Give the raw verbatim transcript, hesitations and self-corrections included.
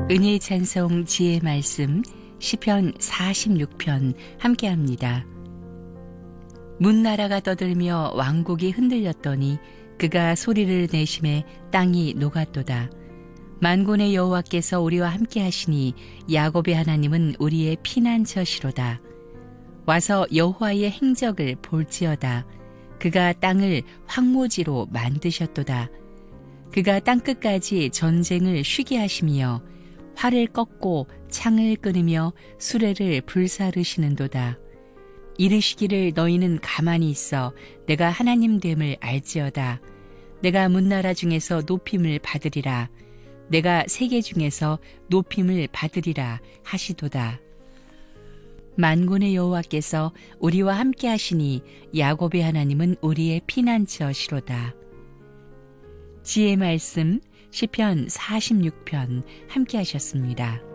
은혜의 찬송 지혜의 말씀 시편 사십육 편 함께합니다. 문나라가 떠들며 왕국이 흔들렸더니 그가 소리를 내심에 땅이 녹았도다. 만군의 여호와께서 우리와 함께하시니 야곱의 하나님은 우리의 피난처시로다. 와서 여호와의 행적을 볼지어다. 그가 땅을 황무지로 만드셨도다. 그가 땅끝까지 전쟁을 쉬게 하시며 활을 꺾고 창을 끊으며 수레를 불사르시는도다. 이르시기를 너희는 가만히 있어 내가 하나님 됨을 알지어다. 내가 문나라 중에서 높임을 받으리라. 내가 세계 중에서 높임을 받으리라 하시도다. 만군의 여호와께서 우리와 함께 하시니 야곱의 하나님은 우리의 피난처시로다. 지혜의 말씀 시편 사십육 편 함께 하셨습니다.